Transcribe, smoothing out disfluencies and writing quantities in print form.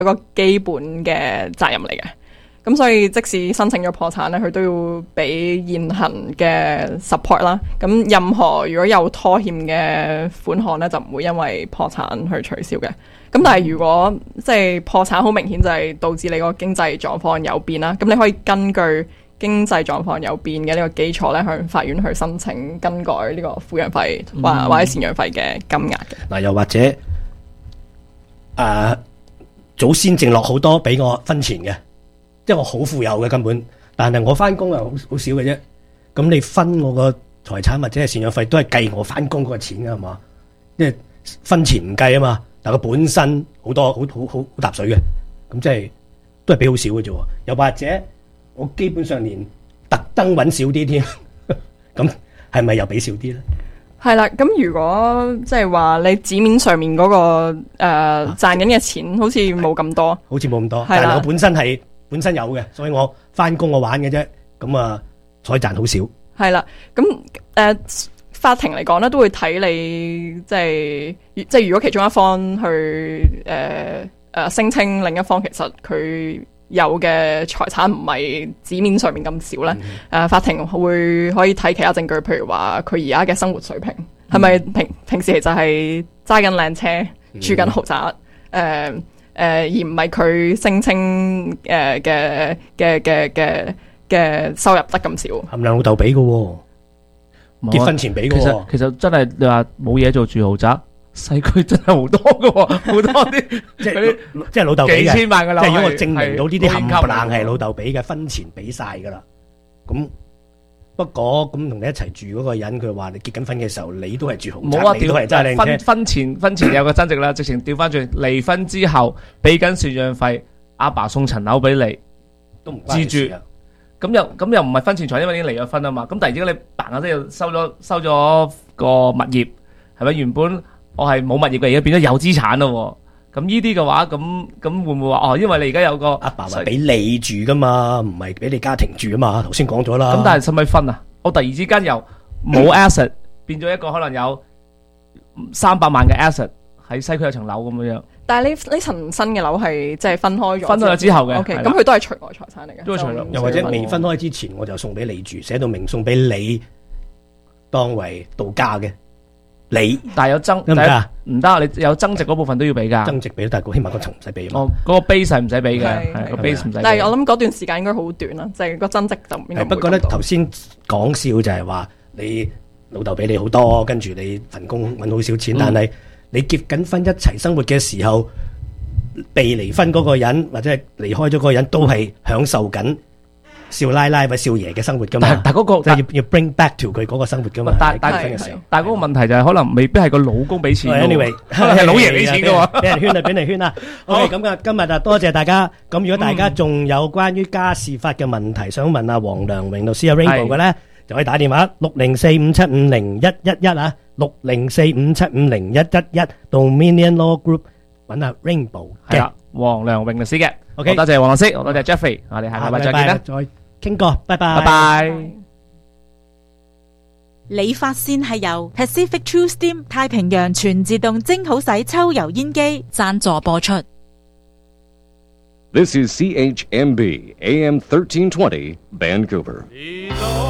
一個基本嘅責任嚟嘅。咁所以即使申請咗破產咧，佢都要俾現行嘅 support 啦。咁任何如果有拖欠嘅款項咧，就唔會因為破產去取消嘅。咁但係如果即係破產好明顯就係導致你個經濟狀況有變啦，咁你可以根據經濟狀況有變嘅呢個基礎咧，向法院去申請更改呢個撫養費或者贍養費嘅金額嘅。 嗱，又或者祖先剩落好多俾我分錢嘅，即係我好富有嘅根本，但係我翻工又好少嘅啫。咁你分我個財產或者係贍養費都係計我翻工嗰個錢㗎係嘛？即係分錢唔計啊嘛。但佢本身好多好搭水嘅，咁即係都係俾好少嘅啫。又或者我基本上連特登揾少啲添，咁係咪又俾少啲咧？ 係啦，咁如果即係話你紙面上面嗰、個賺緊嘅錢好似冇咁多， 好似冇咁多，但係我本身有嘅，所以我翻工我玩嘅啫，咁啊所以賺好少。係啦，咁法庭嚟講咧，都會睇你即係如果其中一方去聲稱另一方其實佢有嘅財產唔係紙面上面咁少咧，法庭會可以睇其他證據，譬如話佢而家嘅生活水平係咪平時其實係揸緊靚車、住緊豪宅，而唔係佢聲稱嘅收入得咁少， 含量老豆俾嘅喎。結婚前俾嘅， 其實真係你話冇嘢做住豪宅，西區真係好多嘅，好多啲即係老豆俾嘅， 幾千萬嘅樓， 即係如果我證明到呢啲冚唪唥係老豆俾嘅，婚前俾晒噶啦。咁不過咁同你一齊住嗰個人，佢話你結緊婚嘅時候，你都係住豪宅， 冇啊， 你都係揸靚車。 婚前有個增值啦，直情調翻轉，離婚之後俾緊贍養費，阿爸送層樓俾你， 都唔關事啊。 咁又唔係婚前財，因為已經離咗婚啊嘛。咁突然之間你嘭下聲又收咗個物業，係咪？原本我係冇物業嘅，而家變咗有資產咯。咁呢啲嘅話，咁會唔會話因為你而家有個阿爸話俾你住噶嘛，唔係俾你家庭住啊嘛。頭先講咗啦。 咁但係使咪分啊？我突然之間由冇 asset 變咗一個可能有300萬嘅 asset 喺西區有層樓咁樣。 但係呢層新嘅樓係即係分開咗之後嘅 ，OK，咁佢都係除外財產嚟嘅， 都係除外。 又或者未分開之前，我就送俾你住，寫到明送俾你當為度假嘅你。 但係有增唔得， 唔得，你有增值嗰部分都要俾㗎。 增值俾，但係起碼嗰層唔使俾。 嗰個 base 係唔使俾嘅，係個 base 唔使。 但係我諗嗰段時間應該好短啦，就係個增值就唔應該。 不過咧，頭先講笑就係話你老豆俾你好多，跟住你份工揾好少錢，但係你結緊婚一齊生活嘅時候，被離婚嗰個人或者係離開咗嗰個人都係享受緊少奶奶或者少爺嘅生活噶嘛。 但嗰個即係要 bring back to 佢嗰個生活噶嘛。 但係嗰個問題就係可能未必係個老公俾錢。 Anyway， 係老爺俾錢嘅喎。 俾人圈啊，俾人圈啊。OK，咁今日多謝大家。咁如果大家仲有關於家事法嘅問題想問阿黃良榮律師阿 Rainbow 嘅咧，就可以打電話60457501111啊，60457501111 Dominion Law Group 揾阿 Rainbow 嘅黃良榮律師嘅。 OK， 多謝黃律師，多謝 Jeffrey，我哋下個禮拜再見啦， 再傾過，拜拜， 拜拜。 理髮線係由 Pacific True Steam 太平洋全自動蒸好洗抽油煙機贊助播出。 This is CHMB AM 1320 Vancouver.